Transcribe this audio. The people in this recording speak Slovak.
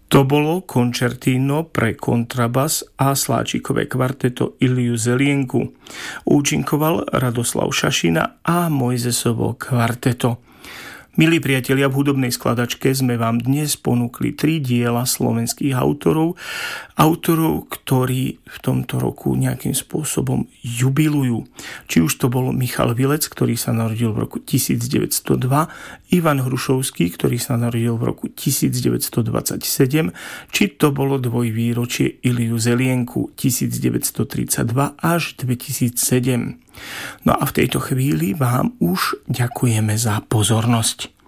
To bolo končertíno pre kontrabas a sláčikové kvarteto Iliu Zelienku. Účinkoval Radoslav Šašina a Mojzesovo kvarteto. Milí priatelia, v hudobnej skladačke sme vám dnes ponúkli 3 diela slovenských autorov, ktorí v tomto roku nejakým spôsobom jubilujú. Či už to bol Michal Vilec, ktorý sa narodil v roku 1902, Ivan Hrušovský, ktorý sa narodil v roku 1927, či to bolo dvojvýročie Iliu Zelienku 1932 až 2007. No a v tejto chvíli vám už ďakujeme za pozornosť.